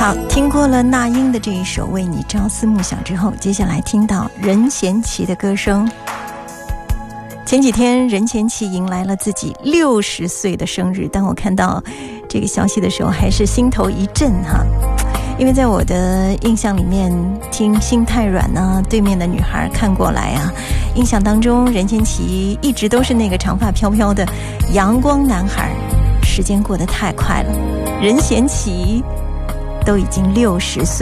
好，听过了那英的这一首《为你朝思暮想》之后，接下来听到任贤齐的歌声。前几天任贤齐迎来了自己60岁的生日，当我看到这个消息的时候还是心头一震哈，因为在我的印象里面，听心太软啊，对面的女孩看过来啊，印象当中任贤齐一直都是那个长发飘飘的阳光男孩。时间过得太快了，任贤齐都已经60岁。